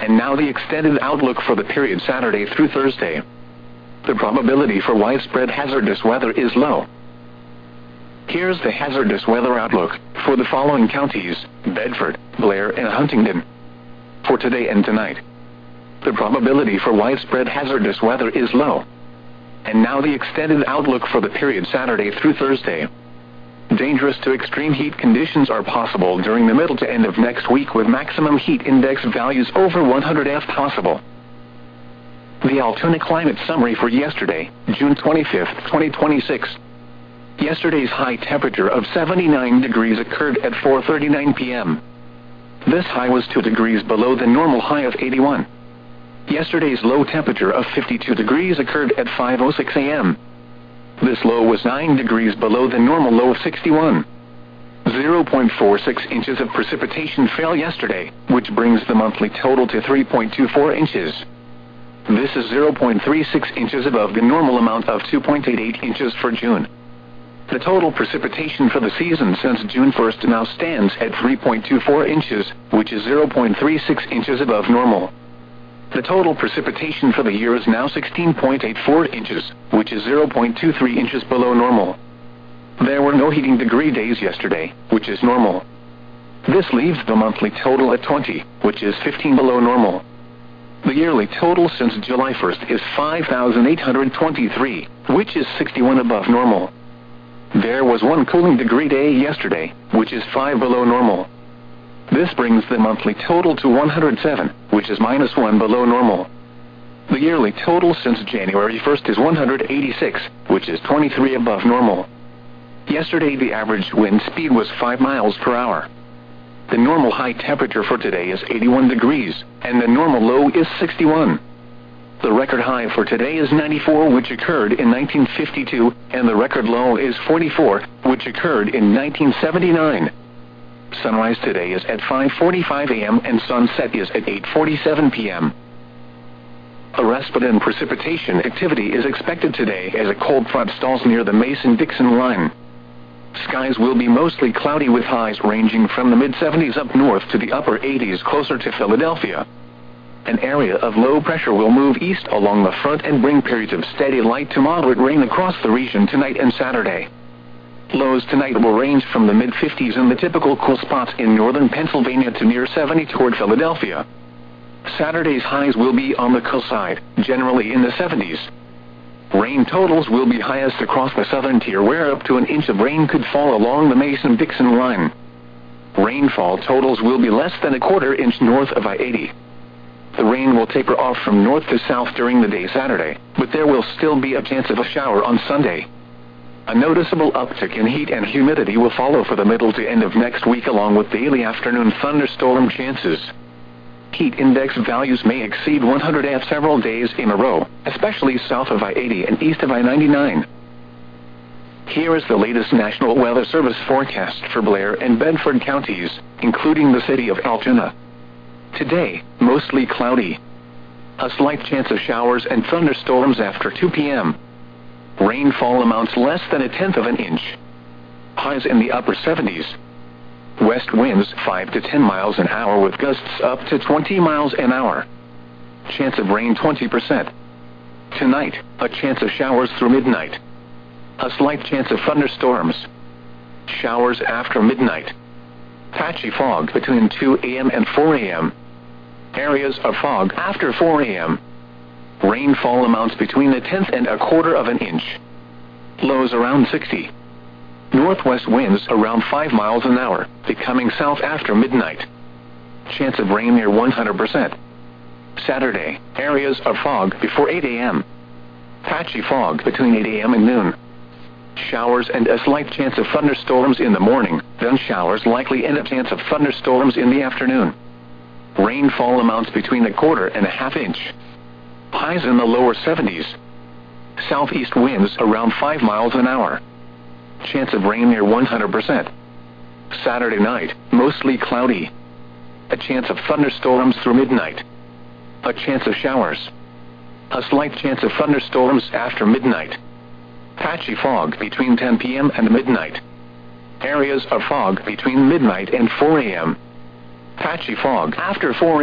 And now the extended outlook for the period Saturday through Thursday. The probability for widespread hazardous weather is low. Here's the hazardous weather outlook for the following counties: Bedford, Blair, and Huntingdon. For today and tonight, the probability for widespread hazardous weather is low. And now the extended outlook for the period Saturday through Thursday. Dangerous to extreme heat conditions are possible during the middle to end of next week, with maximum heat index values over 100 F possible. The Altoona Climate Summary for yesterday, June 25, 2026. Yesterday's high temperature of 79 degrees occurred at 4:39 p.m. This high was 2 degrees below the normal high of 81. Yesterday's low temperature of 52 degrees occurred at 5:06 a.m. This low was 9 degrees below the normal low of 61. 0.46 inches of precipitation fell yesterday, which brings the monthly total to 3.24 inches. This is 0.36 inches above the normal amount of 2.88 inches for June. The total precipitation for the season since June 1st now stands at 3.24 inches, which is 0.36 inches above normal. The total precipitation for the year is now 16.84 inches, which is 0.23 inches below normal. There were no heating degree days yesterday, which is normal. This leaves the monthly total at 20, which is 15 below normal. The yearly total since July 1st is 5,823, which is 61 above normal. There was one cooling degree day yesterday, which is 5 below normal. This brings the monthly total to 107, which is -1 below normal. The yearly total since January 1st is 186, which is 23 above normal. Yesterday the average wind speed was 5 miles per hour. The normal high temperature for today is 81 degrees, and the normal low is 61. The record high for today is 94, which occurred in 1952, and the record low is 44, which occurred in 1979. Sunrise today is at 5:45 a.m. and sunset is at 8:47 p.m. A respite in precipitation activity is expected today as a cold front stalls near the Mason-Dixon line. Skies will be mostly cloudy with highs ranging from the mid-70s up north to the upper 80s closer to Philadelphia. An area of low pressure will move east along the front and bring periods of steady light to moderate rain across the region tonight and Saturday. Lows tonight will range from the mid-50s in the typical cool spots in northern Pennsylvania to near 70 toward Philadelphia. Saturday's highs will be on the cool side, generally in the 70s. Rain totals will be highest across the southern tier, where up to an inch of rain could fall along the Mason-Dixon line. Rainfall totals will be less than a quarter inch north of I-80. The rain will taper off from north to south during the day Saturday, but there will still be a chance of a shower on Sunday. A noticeable uptick in heat and humidity will follow for the middle to end of next week, along with daily afternoon thunderstorm chances. Heat index values may exceed 100 F several days in a row, especially south of I-80 and east of I-99. Here is the latest National Weather Service forecast for Blair and Bedford counties, including the city of Altoona. Today, mostly cloudy. A slight chance of showers and thunderstorms after 2 p.m. Rainfall amounts less than 1/10 of an inch. Highs in the upper 70s. West winds 5 to 10 miles an hour with gusts up to 20 miles an hour. Chance of rain 20%. Tonight, a chance of showers through midnight. A slight chance of thunderstorms. Showers after midnight. Patchy fog between 2 a.m. and 4 a.m. Areas of fog after 4 a.m. Rainfall amounts between 1/10 and 1/4 of an inch. Lows around 60. Northwest winds around 5 miles an hour, becoming south after midnight. Chance of rain near 100%. Saturday, areas of fog before 8 a.m. Patchy fog between 8 a.m. and noon. Showers and a slight chance of thunderstorms in the morning, then showers likely and a chance of thunderstorms in the afternoon. Rainfall amounts between 1/4 and 1/2 inch. Highs in the lower 70s. Southeast winds around 5 miles an hour. Chance of rain near 100%. Saturday night, mostly cloudy. A chance of thunderstorms through midnight. A chance of showers. A slight chance of thunderstorms after midnight. Patchy fog between 10 p.m. and midnight. Areas of fog between midnight and 4 a.m. Patchy fog after 4